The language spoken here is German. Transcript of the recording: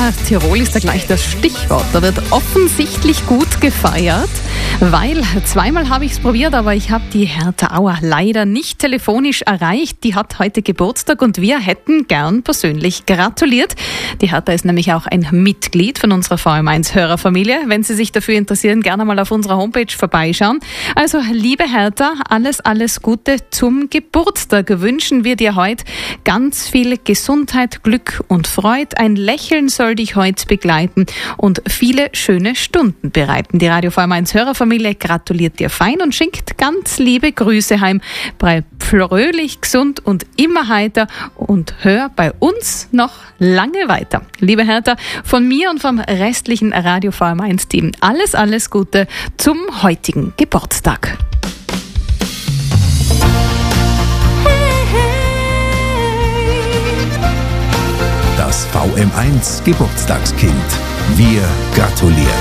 Ja, Tirol ist da gleich das Stichwort. Da wird offensichtlich gut gefeiert, weil zweimal habe ich es probiert, aber ich habe die Hertha Auer leider nicht telefonisch erreicht. Die hat heute Geburtstag und wir hätten gern persönlich gratuliert. Die Hertha ist nämlich auch ein Mitglied von unserer VM1-Hörerfamilie. Wenn Sie sich dafür interessieren, gerne mal auf unserer Homepage vorbeischauen. Also, liebe Hertha, alles Gute zum Geburtstag. Wünschen wir dir heute ganz viel Gesundheit, Glück und Freude. Ein Lächeln soll dich heute begleiten und viele schöne Stunden bereiten. Die Radio VM1 Hörerfamilie gratuliert dir fein und schickt ganz liebe Grüße heim. Bleib fröhlich, gesund und immer heiter und hör bei uns noch lange weiter. Liebe Hertha, von mir und vom restlichen Radio VM1 Team alles Gute zum heutigen Geburtstag. Das VM1 Geburtstagskind. Wir gratulieren.